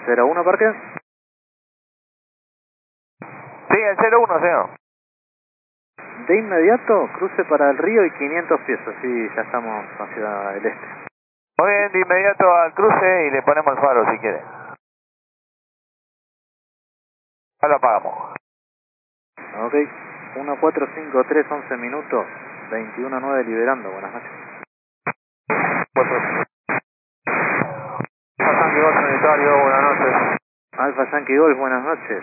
01 parque. Sí, el 01, señor. De inmediato, cruce para el río y 500 pies, así ya estamos hacia el este. Muy bien, de inmediato al cruce y le ponemos el faro si quiere. Ya lo apagamos. Ok, 1453, 11 minutos, 21:09 liberando, buenas noches. 4. Yankee Golf Unitario, buenas noches. Alfa Yankee Golf, buenas noches.